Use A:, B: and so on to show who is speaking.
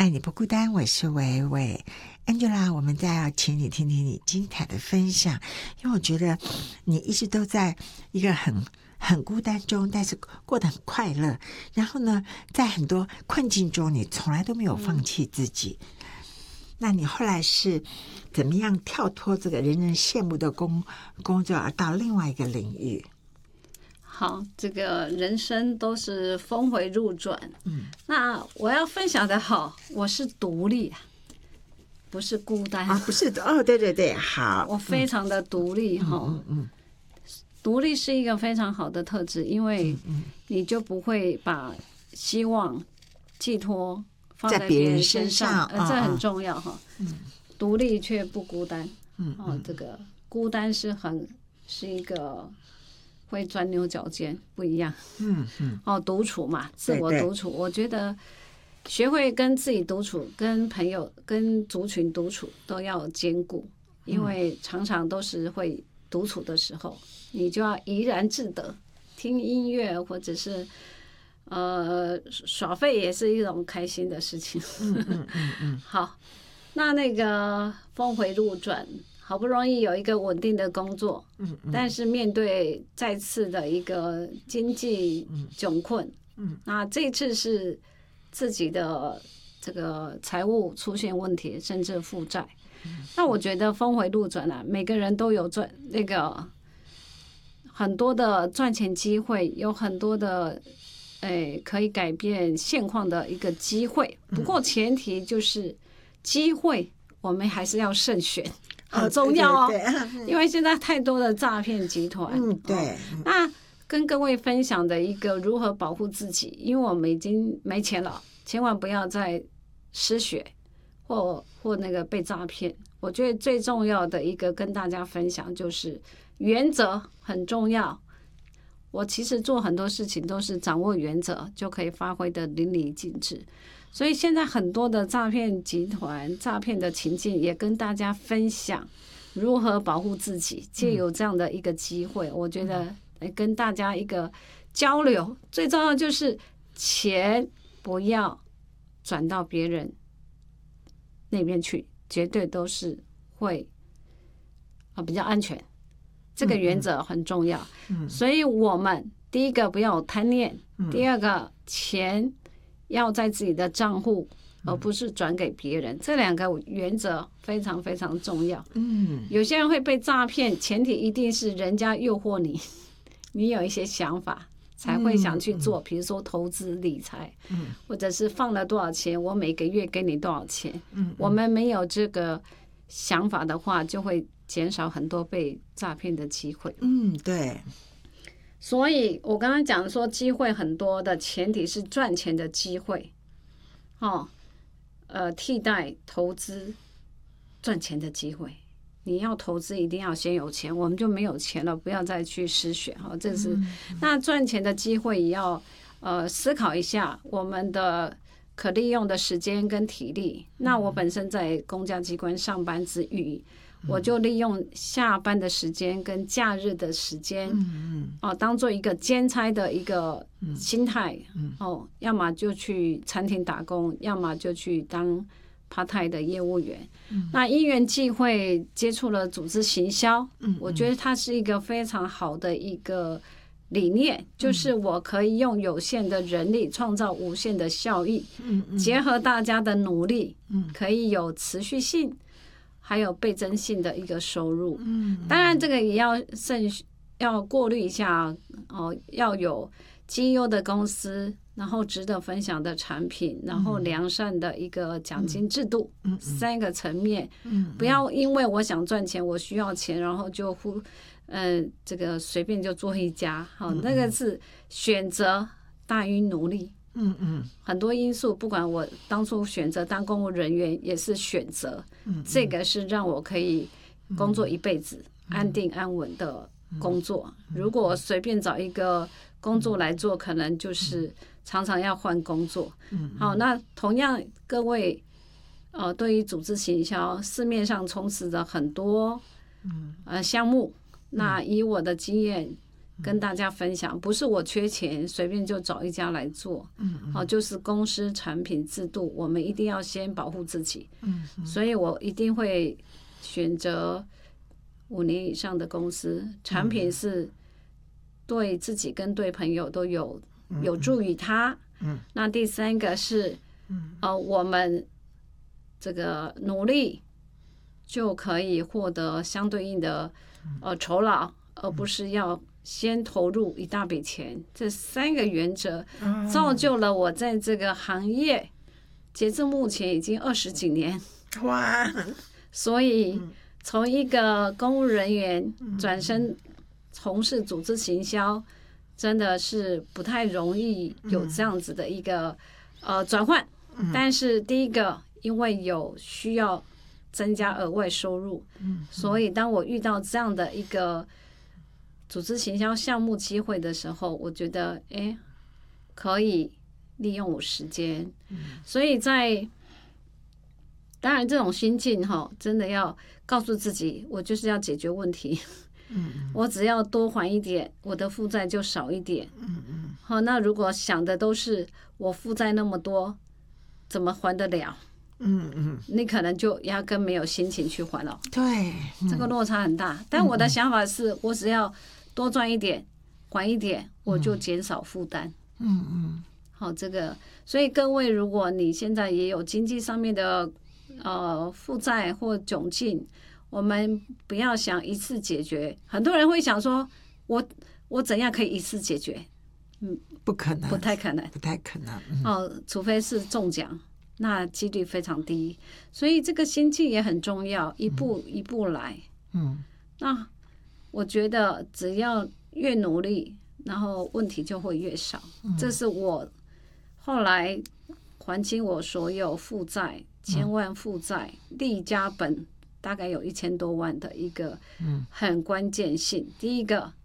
A: 爱你不孤单，我是维维 Angela。我们再要请你听听你精彩的分享，因为我觉得你一直都在一个很孤单中，但是过得很快乐。然后呢，在很多困境中，你从来都没有放弃自己。那你后来是怎么样跳脱这个人人羡慕的工作，而到另外一个领域？
B: 好，这个人生都是峰回路转。那我要分享的我是独立，不是孤单
A: 不是对对对，好，
B: 我非常的独立独立是一个非常好的特质，因为你就不会把希望寄托放在别人身上，这很重要独立却不孤单，这个孤单是一个会钻牛角尖，不一样。独处嘛，自我独处，我觉得学会跟自己独处、跟朋友、跟族群独处都要兼顾，因为常常都是会独处的时候，你就要怡然自得，听音乐或者是耍废也是一种开心的事情。好，那个峰回路转。好不容易有一个稳定的工作，但是面对再次的一个经济窘困，那这次是自己的这个财务出现问题，甚至负债。那我觉得峰回路转每个人都有很多的赚钱机会，有很多的可以改变现况的一个机会。不过前提就是机会，我们还是要慎选。很重要
A: 对，
B: 因为现在太多的诈骗集团。
A: 对。
B: 那跟各位分享的一个如何保护自己，因为我们已经没钱了，千万不要再失血或那个被诈骗。我觉得最重要的一个跟大家分享就是原则很重要。我其实做很多事情都是掌握原则，就可以发挥的淋漓尽致。所以现在很多的诈骗集团、诈骗的情境也跟大家分享如何保护自己，借由这样的一个机会，我觉得跟大家一个交流。最重要就是钱不要转到别人那边去，绝对都是会比较安全。这个原则很重要。所以我们第一个不要有贪念，第二个钱要在自己的账户，而不是转给别人。这两个原则非常非常重要。有些人会被诈骗，前提一定是人家诱惑你，你有一些想法才会想去做，比如说投资理财，或者是放了多少钱，我每个月给你多少钱。我们没有这个想法的话，就会减少很多被诈骗的机会。
A: 对。
B: 所以我刚刚讲说机会很多的前提是赚钱的机会，替代投资赚钱的机会。你要投资一定要先有钱，我们就没有钱了，不要再去失血。这是那赚钱的机会也要思考一下我们的可利用的时间跟体力。那我本身在公家机关上班之余，我就利用下班的时间跟假日的时间，当做一个兼差的一个心态，要么就去餐厅打工，要么就去当 part-time 的业务员。那因缘际会接触了组织行销，我觉得它是一个非常好的一个理念，就是我可以用有限的人力创造无限的效益，结合大家的努力，可以有持续性还有倍增性的一个收入。当然这个也要过滤一下要有绩优的公司，然后值得分享的产品，然后良善的一个奖金制度，三个层面。不要因为我想赚钱，我需要钱，然后就这个随便就做一家。那个是选择大于努力。很多因素，不管我当初选择当公务人员也是选择，这个是让我可以工作一辈子，安定安稳的工作。如果我随便找一个工作来做，可能就是常常要换工作。好，那同样各位对于组织行销，市面上充斥着很多项目。那以我的经验， 跟大家分享，不是我缺钱随便就找一家来做，就是公司产品制度，我们一定要先保护自己，所以我一定会选择5年以上的公司，产品是对自己跟对朋友都有助于他。那第3个是，我们这个努力就可以获得相对应的酬劳，而不是要先投入一大笔钱。这3个原则造就了我在这个行业截至目前已经20几年。
A: 哇！
B: 所以从一个公务人员转身从事组织行销，真的是不太容易有这样子的一个转换。但是第一个，因为有需要增加额外收入，所以当我遇到这样的一个组织行销项目机会的时候，我觉得可以利用我时间。所以当然这种心境真的要告诉自己，我就是要解决问题。我只要多还一点，我的负债就少一点。那如果想的都是我负债那么多，怎么还得了？你可能就压根没有心情去还了。
A: 对，
B: 这个落差很大。但我的想法是，我只要多赚一点，还一点，我就减少负担。好，这个，所以各位，如果你现在也有经济上面的负债或窘境，我们不要想一次解决。很多人会想说，我怎样可以一次解决？
A: 不可能，
B: 不太可能，
A: 不太可能。
B: 除非是中奖，那几率非常低。所以这个心境也很重要，一步一步来。那我觉得只要越努力，然后问题就会越少。这是我后来还清我所有负债，1000万负债，立家本大概有1000多万的一个很关键性。第一个，